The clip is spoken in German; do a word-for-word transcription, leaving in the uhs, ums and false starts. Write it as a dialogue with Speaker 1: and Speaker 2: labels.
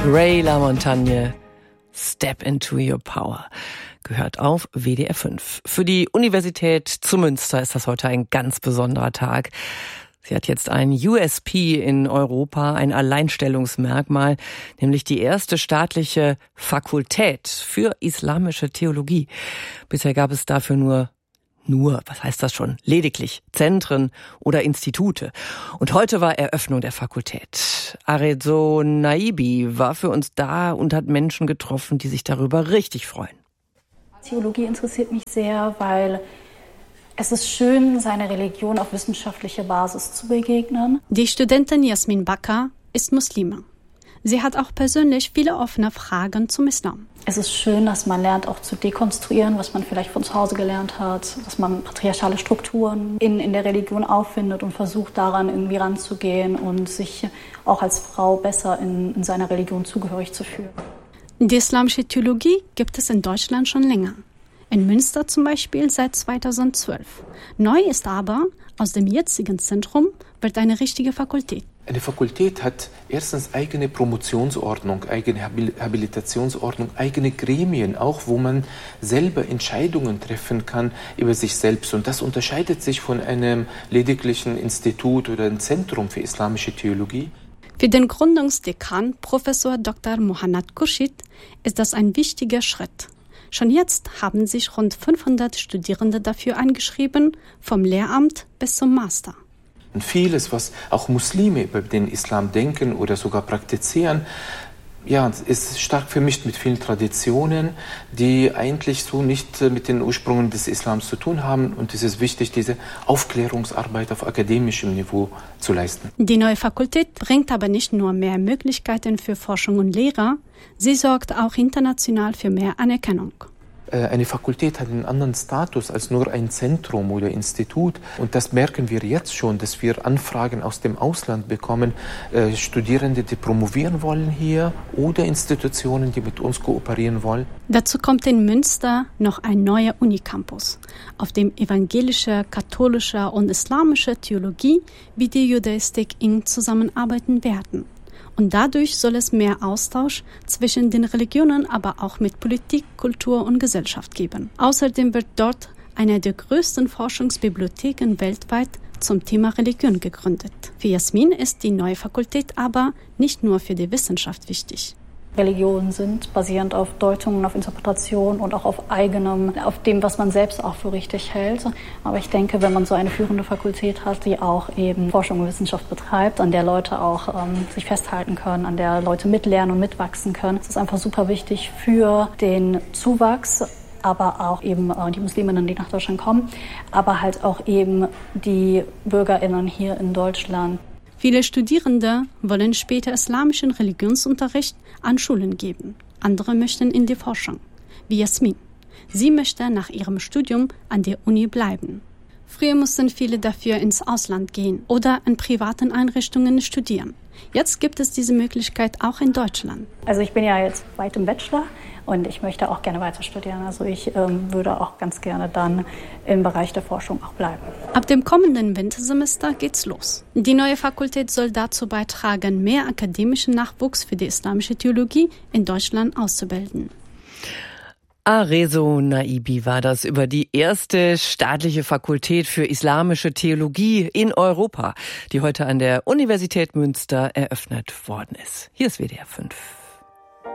Speaker 1: Ray LaMontagne, Step into your power. Gehört auf W D R fünf. Für die Universität zu Münster ist das heute ein ganz besonderer Tag. Sie hat jetzt ein U S P in Europa, ein Alleinstellungsmerkmal, nämlich die erste staatliche Fakultät für islamische Theologie. Bisher gab es dafür nur Nur, was heißt das schon? Lediglich Zentren oder Institute. Und heute war Eröffnung der Fakultät. Arezzo Naibi war für uns da und hat Menschen getroffen, die sich darüber richtig freuen.
Speaker 2: Theologie interessiert mich sehr, weil es ist schön, seiner Religion auf wissenschaftlicher Basis zu begegnen.
Speaker 3: Die Studentin Jasmin Bakar ist Muslima. Sie hat auch persönlich viele offene Fragen zum Islam.
Speaker 2: Es ist schön, dass man lernt, auch zu dekonstruieren, was man vielleicht von zu Hause gelernt hat, dass man patriarchale Strukturen in, in der Religion auffindet und versucht, daran irgendwie ranzugehen und sich auch als Frau besser in, in seiner Religion zugehörig zu fühlen.
Speaker 3: Die islamische Theologie gibt es in Deutschland schon länger. In Münster zum Beispiel seit zweitausendzwölf. Neu ist aber, aus dem jetzigen Zentrum wird eine richtige Fakultät.
Speaker 4: Eine Fakultät hat erstens eigene Promotionsordnung, eigene Habilitationsordnung, eigene Gremien, auch wo man selber Entscheidungen treffen kann über sich selbst. Und das unterscheidet sich von einem lediglichen Institut oder einem Zentrum für islamische Theologie.
Speaker 3: Für den Gründungsdekan, Professor Doktor Muhannad Khurshid, ist das ein wichtiger Schritt. Schon jetzt haben sich rund fünfhundert Studierende dafür eingeschrieben, vom Lehramt bis zum Master.
Speaker 4: Und vieles, was auch Muslime über den Islam denken oder sogar praktizieren, ja, ist stark vermischt mit vielen Traditionen, die eigentlich so nicht mit den Ursprüngen des Islams zu tun haben. Und es ist wichtig, diese Aufklärungsarbeit auf akademischem Niveau zu leisten.
Speaker 3: Die neue Fakultät bringt aber nicht nur mehr Möglichkeiten für Forschung und Lehre, sie sorgt auch international für mehr Anerkennung.
Speaker 4: Eine Fakultät hat einen anderen Status als nur ein Zentrum oder Institut. Und das merken wir jetzt schon, dass wir Anfragen aus dem Ausland bekommen. Äh, Studierende, die promovieren wollen hier oder Institutionen, die mit uns kooperieren wollen.
Speaker 3: Dazu kommt in Münster noch ein neuer Unicampus, auf dem evangelische, katholische und islamische Theologie wie die Judaistik eng zusammenarbeiten werden. Und dadurch soll es mehr Austausch zwischen den Religionen, aber auch mit Politik, Kultur und Gesellschaft geben. Außerdem wird dort eine der größten Forschungsbibliotheken weltweit zum Thema Religion gegründet. Für Jasmin ist die neue Fakultät aber nicht nur für die Wissenschaft wichtig.
Speaker 2: Religionen sind basierend auf Deutungen, auf Interpretation und auch auf eigenem, auf dem, was man selbst auch für richtig hält. Aber ich denke, wenn man so eine führende Fakultät hat, die auch eben Forschung und Wissenschaft betreibt, an der Leute auch ähm, sich festhalten können, an der Leute mitlernen und mitwachsen können, das ist einfach super wichtig für den Zuwachs, aber auch eben äh, die Musliminnen, die nach Deutschland kommen, aber halt auch eben die BürgerInnen hier in Deutschland.
Speaker 3: Viele Studierende wollen später islamischen Religionsunterricht an Schulen geben. Andere möchten in die Forschung, wie Jasmin. Sie möchte nach ihrem Studium an der Uni bleiben. Früher mussten viele dafür ins Ausland gehen oder in privaten Einrichtungen studieren. Jetzt gibt es diese Möglichkeit auch in Deutschland.
Speaker 2: Also ich bin ja jetzt weit im Bachelor und ich möchte auch gerne weiter studieren. Also ich ähm, würde auch ganz gerne dann im Bereich der Forschung auch bleiben.
Speaker 3: Ab dem kommenden Wintersemester geht's los. Die neue Fakultät soll dazu beitragen, mehr akademischen Nachwuchs für die islamische Theologie in Deutschland auszubilden.
Speaker 1: Arezzo Naibi war das über die erste staatliche Fakultät für islamische Theologie in Europa, die heute an der Universität Münster eröffnet worden ist. Hier ist W D R fünf.